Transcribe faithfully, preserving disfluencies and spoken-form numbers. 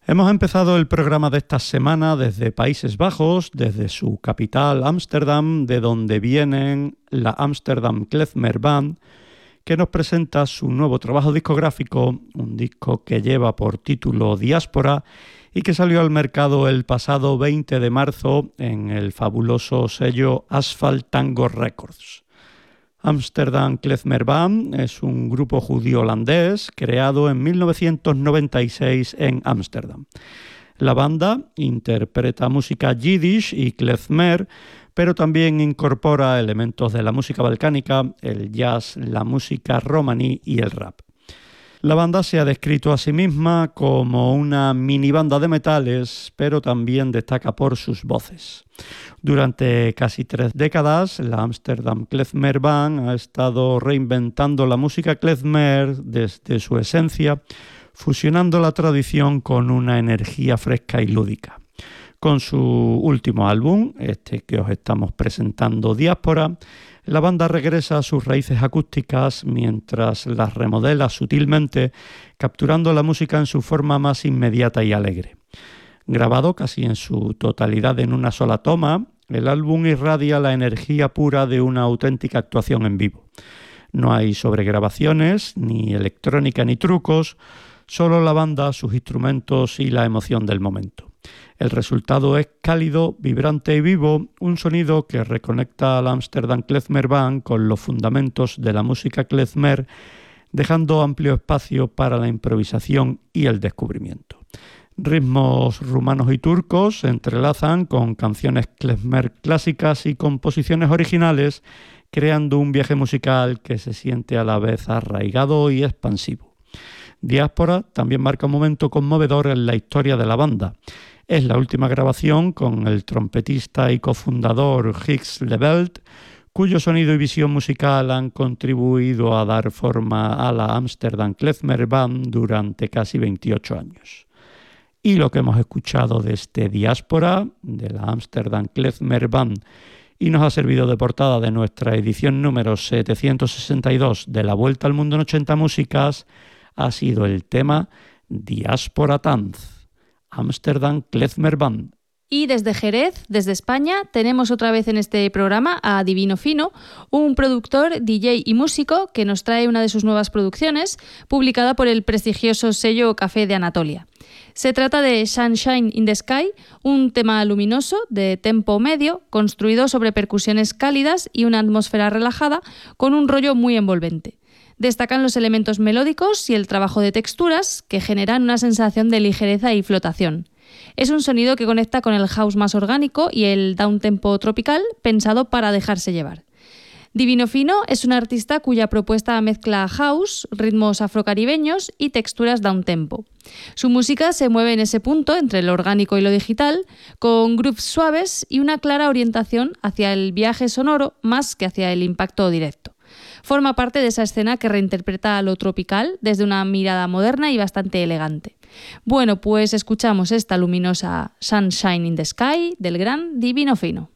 Hemos empezado el programa de esta semana desde Países Bajos, desde su capital, Ámsterdam, de donde vienen la Amsterdam Klezmer Band, que nos presenta su nuevo trabajo discográfico, un disco que lleva por título Diáspora y que salió al mercado el pasado veinte de marzo en el fabuloso sello Asphalt Tango Records. Amsterdam Klezmer Band es un grupo judío-holandés creado en mil novecientos noventa y seis en Ámsterdam. La banda interpreta música yiddish y klezmer, pero también incorpora elementos de la música balcánica, el jazz, la música romaní y el rap. La banda se ha descrito a sí misma como una mini banda de metales, pero también destaca por sus voces. Durante casi tres décadas, la Amsterdam Klezmer Band ha estado reinventando la música klezmer desde su esencia, fusionando la tradición con una energía fresca y lúdica. Con su último álbum, este que os estamos presentando, Diáspora, la banda regresa a sus raíces acústicas mientras las remodela sutilmente, capturando la música en su forma más inmediata y alegre. Grabado casi en su totalidad en una sola toma, el álbum irradia la energía pura de una auténtica actuación en vivo. No hay sobregrabaciones, ni electrónica ni trucos, solo la banda, sus instrumentos y la emoción del momento. El resultado es cálido, vibrante y vivo, un sonido que reconecta al Amsterdam Klezmer Band con los fundamentos de la música klezmer, dejando amplio espacio para la improvisación y el descubrimiento. Ritmos rumanos y turcos se entrelazan con canciones klezmer clásicas y composiciones originales, creando un viaje musical que se siente a la vez arraigado y expansivo. Diáspora también marca un momento conmovedor en la historia de la banda. Es la última grabación con el trompetista y cofundador Gijs Leveld, cuyo sonido y visión musical han contribuido a dar forma a la Amsterdam Klezmer Band durante casi veintiocho años. Y lo que hemos escuchado de este Diáspora, de la Amsterdam Klezmer Band, y nos ha servido de portada de nuestra edición número setecientos sesenta y dos de La Vuelta al Mundo en ochenta Músicas, ha sido el tema Diáspora Tanz, Amsterdam Klezmer Band. Y desde Jerez, desde España, tenemos otra vez en este programa a Divino Fino, un productor, D J y músico que nos trae una de sus nuevas producciones, publicada por el prestigioso sello Café de Anatolia. Se trata de Sunshine in the Sky, un tema luminoso de tempo medio, construido sobre percusiones cálidas y una atmósfera relajada, con un rollo muy envolvente. Destacan los elementos melódicos y el trabajo de texturas que generan una sensación de ligereza y flotación. Es un sonido que conecta con el house más orgánico y el downtempo tropical pensado para dejarse llevar. Divino Fino es un artista cuya propuesta mezcla house, ritmos afrocaribeños y texturas downtempo. Su música se mueve en ese punto entre lo orgánico y lo digital, con grooves suaves y una clara orientación hacia el viaje sonoro más que hacia el impacto directo. Forma parte de esa escena que reinterpreta lo tropical desde una mirada moderna y bastante elegante. Bueno, pues escuchamos esta luminosa Sunshine in the Sky del gran Divino Fino.